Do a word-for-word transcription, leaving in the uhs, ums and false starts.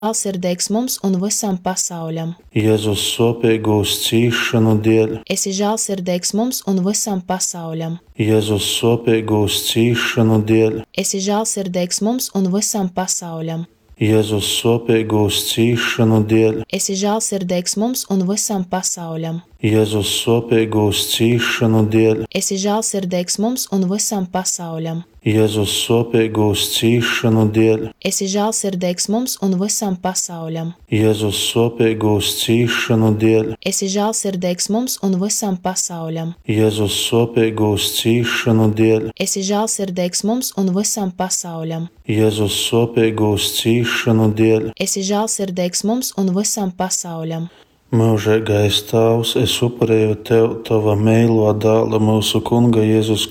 Žēlsirdīgs mums un visam pasauļam. Jēzus sopīgūs cīšanu dēļ, Esi žēlsirdīgs mums un visam pasauļam. Jēzus sopīgūs cīšanu dēļ, Esi žēlsirdīgs mums un visam pasauļam. Jēzus sopīgūs cīšanu dēļ, Esi žēlsirdīgs mums un visam pasauļam. Jēzus sopīgūs cīšanu dēļ, Esi žēlsirdīgs mums un visam pasauļam. Jēzus sopīgūs cīšanu dēļ, Esi žēlsirdīgs mums un visam pasauļam. Jēzus sopīgūs cīšanu dēļ, Esi žēlsirdīgs mums un visam pasauļam. Jēzus sopīgūs cīšanu dēļ, Esi žēlsirdīgs mums un visam pasauļam. Jēzus sopīgūs cīšanu dēļ, Esi žēlsirdīgs mums un visam pasauļam. Mūžīgais Tēvs, es upurēju Tev, Tava mīļo dēla, mūsu Kunga Jēzus